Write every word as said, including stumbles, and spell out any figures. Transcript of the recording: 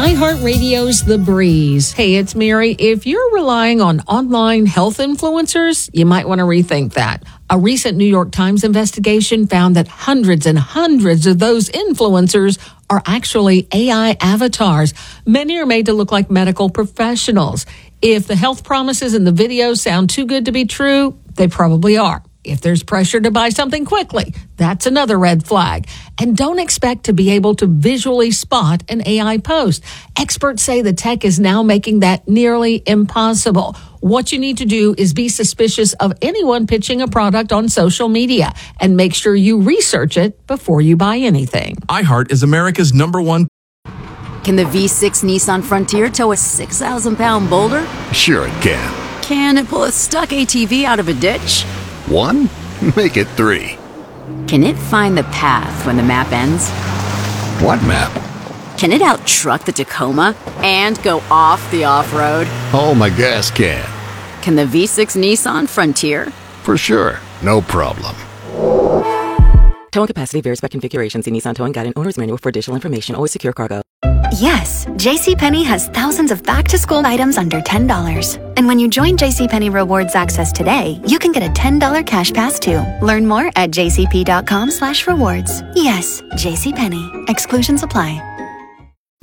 iHeartRadio's The Breeze. Hey, it's Mary. If you're relying on online health influencers, you might want to rethink that. A recent New York Times investigation found that hundreds and hundreds of those influencers are actually A I avatars. Many are made to look like medical professionals. If the health promises in the videos sound too good to be true, they probably are. If there's pressure to buy something quickly, that's another red flag. And don't expect to be able to visually spot an A I post. Experts say the tech is now making that nearly impossible. What you need to do is be suspicious of anyone pitching a product on social media and make sure you research it before you buy anything. iHeart is America's number one. Can the V six Nissan Frontier tow a six thousand pound boulder? Sure it can. Can it pull a stuck A T V out of a ditch? One? Make it three. Can it find the path when the map ends? What map? Can it out-truck the Tacoma and go off the off-road? Oh, my gas can. Can the V six Nissan Frontier? For sure. No problem. Towing capacity varies by configuration. See Nissan Towing Guide and Owner's Manual for additional information. Always secure cargo. Yes, JCPenney has thousands of back-to-school items under ten dollars. And when you join JCPenney Rewards Access today, you can get a ten dollars cash pass too. Learn more at jcp.com slash rewards. Yes, JCPenney. Exclusions apply.